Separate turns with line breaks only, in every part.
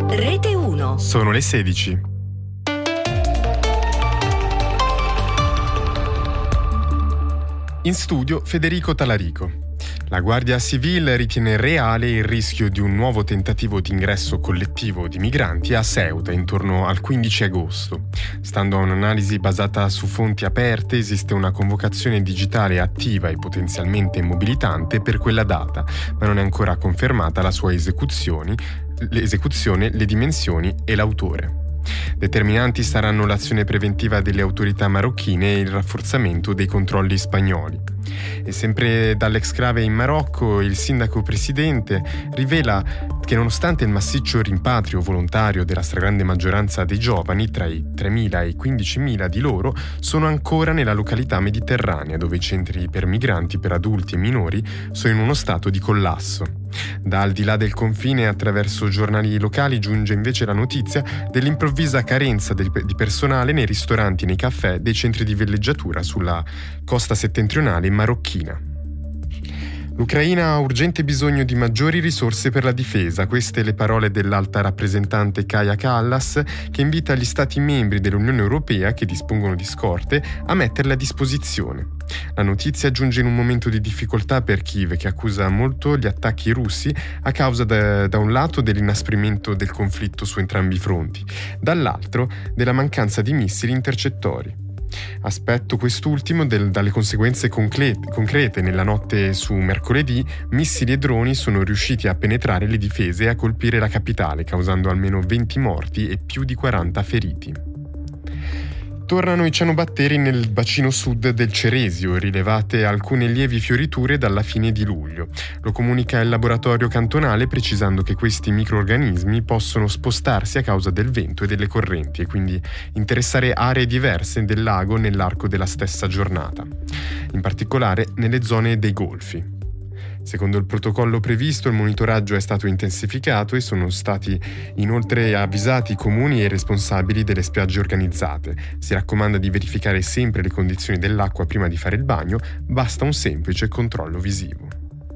Rete 1.
Sono le 16. In studio Federico Talarico. La Guardia Civile ritiene reale il rischio di un nuovo tentativo di ingresso collettivo di migranti a Ceuta intorno al 15 agosto. Stando a un'analisi basata su fonti aperte, esiste una convocazione digitale attiva e potenzialmente mobilitante per quella data, ma non è ancora confermata la sua esecuzione, le dimensioni e l'autore. Determinanti saranno l'azione preventiva delle autorità marocchine e il rafforzamento dei controlli spagnoli. E sempre dall'exclave in Marocco, il sindaco presidente rivela che nonostante il massiccio rimpatrio volontario della stragrande maggioranza dei giovani, tra i 3.000 e i 15.000 di loro, sono ancora nella località mediterranea, dove i centri per migranti per adulti e minori sono in uno stato di collasso. Da al di là del confine, attraverso giornali locali, giunge invece la notizia dell'improvvisa carenza di personale nei ristoranti e nei caffè dei centri di villeggiatura sulla costa settentrionale marocchina. L'Ucraina ha urgente bisogno di maggiori risorse per la difesa. Queste le parole dell'alta rappresentante Kaja Kallas, che invita gli Stati membri dell'Unione Europea che dispongono di scorte a metterle a disposizione. La notizia giunge in un momento di difficoltà per Kiev, che accusa molto gli attacchi russi a causa da un lato dell'inasprimento del conflitto su entrambi i fronti, dall'altro della mancanza di missili intercettori. Aspetto quest'ultimo dalle conseguenze concrete. Nella notte su mercoledì, missili e droni sono riusciti a penetrare le difese e a colpire la capitale, causando almeno 20 morti e più di 40 feriti. Tornano i cianobatteri nel bacino sud del Ceresio, rilevate alcune lievi fioriture dalla fine di luglio. Lo comunica il laboratorio cantonale, precisando che questi microrganismi possono spostarsi a causa del vento e delle correnti e quindi interessare aree diverse del lago nell'arco della stessa giornata, in particolare nelle zone dei golfi. Secondo il protocollo previsto, il monitoraggio è stato intensificato e sono stati inoltre avvisati i comuni e i responsabili delle spiagge organizzate. Si raccomanda di verificare sempre le condizioni dell'acqua prima di fare il bagno, basta un semplice controllo visivo.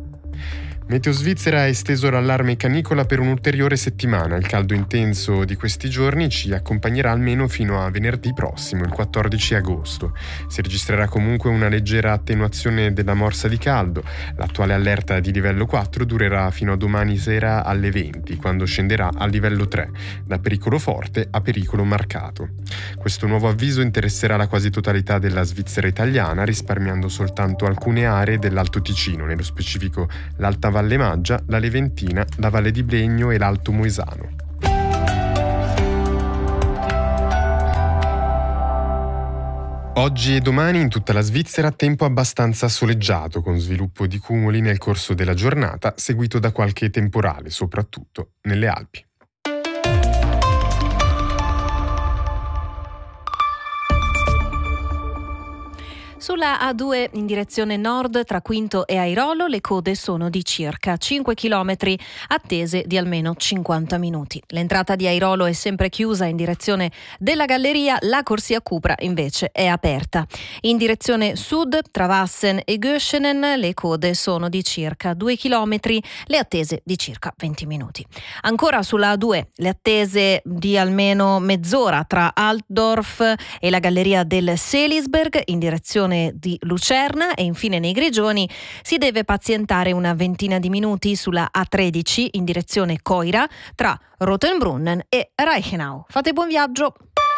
Meteo Svizzera ha esteso l'allarme canicola per un'ulteriore settimana. Il caldo intenso di questi giorni ci accompagnerà almeno fino a venerdì prossimo, il 14 agosto. Si registrerà comunque una leggera attenuazione della morsa di caldo. L'attuale allerta di livello 4 durerà fino a domani sera alle 20, quando scenderà al livello 3, da pericolo forte a pericolo marcato. Questo nuovo avviso interesserà la quasi totalità della Svizzera italiana, risparmiando soltanto alcune aree dell'Alto Ticino, nello specifico l'Alta Valle Maggia, la Leventina, la Valle di Blegno e l'Alto Moesano. Oggi e domani in tutta la Svizzera tempo abbastanza soleggiato, con sviluppo di cumuli nel corso della giornata, seguito da qualche temporale, soprattutto nelle Alpi.
Sulla A2 in direzione nord tra Quinto e Airolo le code sono di circa 5 km, attese di almeno 50 minuti. L'entrata di Airolo è sempre chiusa in direzione della Galleria, la corsia Cupra invece è aperta. In direzione sud tra Vassen e Göschenen le code sono di circa 2 km, le attese di circa 20 minuti. Ancora sulla A2 le attese di almeno mezz'ora tra Altdorf e la Galleria del Selisberg in direzione di Lucerna, e infine nei Grigioni si deve pazientare una ventina di minuti sulla A13 in direzione Coira tra Rotenbrunnen e Reichenau. Fate buon viaggio!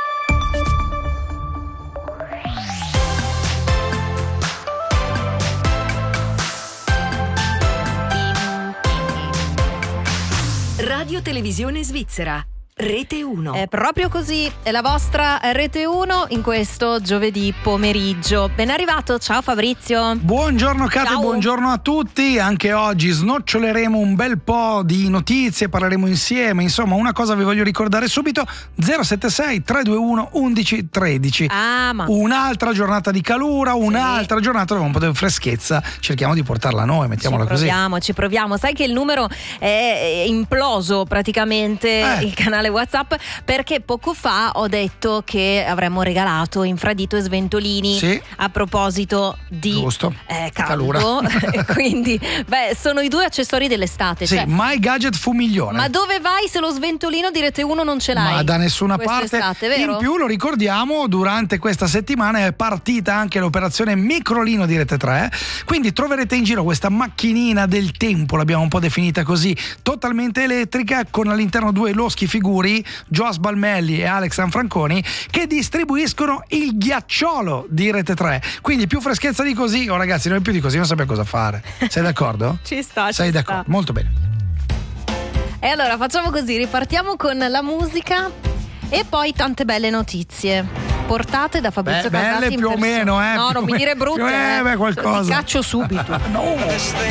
Radio Televisione Svizzera. Rete 1.
È proprio così, è la vostra Rete 1 in questo giovedì pomeriggio. Ben arrivato, ciao Fabrizio.
Buongiorno Kate,
ciao.
Buongiorno a tutti. Anche oggi snoccioleremo un bel po' di notizie, parleremo insieme. Insomma, una cosa vi voglio ricordare subito: 076 321 11 13. Un'altra giornata di calura, un'altra giornata con un po' di freschezza. Cerchiamo di portarla noi, mettiamola così.
Ci proviamo. Sai che il numero è imploso praticamente, il canale canale WhatsApp, perché poco fa ho detto che avremmo regalato infradito e sventolini,
sì,
a proposito di caldo. Quindi sono i 2 accessori dell'estate.
Sì, mai gadget fu migliore.
Ma dove vai se lo sventolino di Rete 1 non ce l'hai?
Ma da nessuna parte.
Vero?
In più lo ricordiamo, durante questa settimana è partita anche l'operazione Microlino di Rete 3, quindi troverete in giro questa macchinina del tempo, l'abbiamo un po' definita così, totalmente elettrica, con all'interno 2 loschi figuri, Joas Balmelli e Alex Sanfranconi, che distribuiscono il ghiacciolo di Rete 3. Quindi più freschezza di così, ragazzi, noi più di così non sappiamo cosa fare. Sei d'accordo?
Ci sta.
Sei d'accordo? Molto bene.
E allora facciamo così, ripartiamo con la musica e poi tante belle notizie portate da Fabrizio Casati.
Belle più o meno,
No, non mi dire brutte.
Qualcosa.
Ti caccio subito.
No.